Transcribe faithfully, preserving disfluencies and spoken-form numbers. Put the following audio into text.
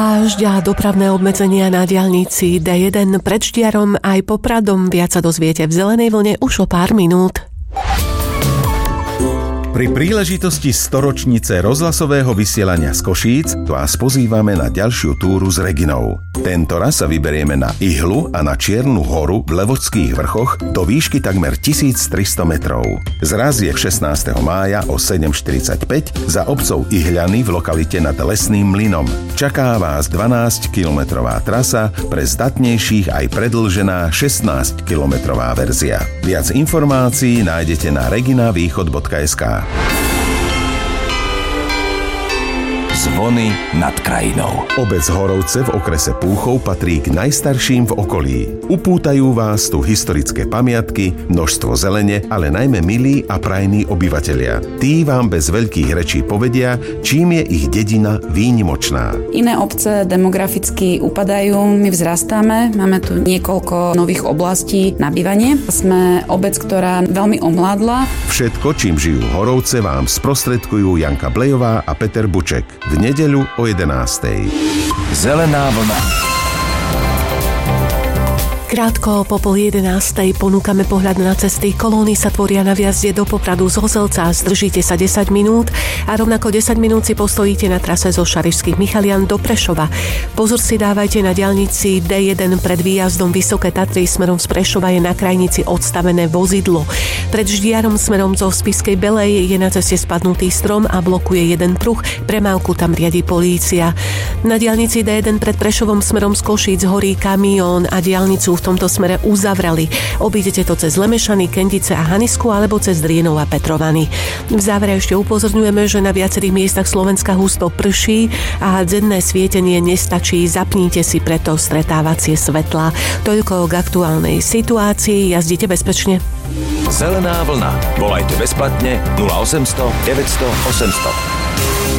Dážď a dopravné obmedzenia na diaľnici dé jeden pred Ždiarom aj Popradom. Viac sa dozviete v Zelenej vlne už o pár minút. Pri príležitosti storočnice rozhlasového vysielania z Košíc vás pozývame na ďalšiu túru s Reginou. Tento raz sa vyberieme na Ihlu a na Čiernu horu v Levočských vrchoch do výšky takmer tisíctristo metrov. Zraz je šestnásteho mája o sedem štyridsaťpäť za obcov Ihľany v lokalite nad Lesným mlynom. Čaká vás dvanásťkilometrová trasa, pre zdatnejších aj predĺžená šestnásťkilometrová verzia. Viac informácií nájdete na reginavýchod bodka es ká. Zvony nad krajinou. Obec Horovce v okrese Púchov patrí k najstarším v okolí. Upútajú vás tu historické pamiatky, množstvo zelene, ale najmä milí a prajní obyvatelia. Tí vám bez veľkých rečí povedia, čím je ich dedina výnimočná. Iné obce demograficky upadajú, my vzrastáme, máme tu niekoľko nových oblastí na bývanie. Sme obec, ktorá veľmi omládla. Všetko, čím žijú Horovce, vám sprostredkujú Janka Blejová a Peter Buček. V nedeľu o jedenástej. Zelená vlna. Krátko po pol jedenástej ponúkame pohľad na cesty. Kolóny sa tvoria na vjazde do Popradu z Hozelca. Zdržíte sa desať minút a rovnako desať minút si postojíte na trase zo Šarišských Michalian do Prešova. Pozor si dávajte na diaľnici dé jeden pred výjazdom Vysoké Tatry smerom z Prešova je na krajnici odstavené vozidlo. Pred Ždiarom smerom zo Spišskej Belej je na ceste spadnutý strom a blokuje jeden pruh. Premávku tam riadi polícia. Na diaľnici dé jeden pred Prešovom smerom z Košíc horí kamión a diaľnicu v tomto smere uzavreli. Obídete to cez Lemešany, Kendice a Hanisku alebo cez Drienov a Petrovany. V závere ešte upozorňujeme, že na viacerých miestach Slovenska husto prší a denné svietenie nestačí. Zapnite si preto stretávacie svetlá. Toľko k aktuálnej situácii. Jazdite bezpečne. Zelená vlna. Volajte bezplatne nula osemsto deväťsto osemsto.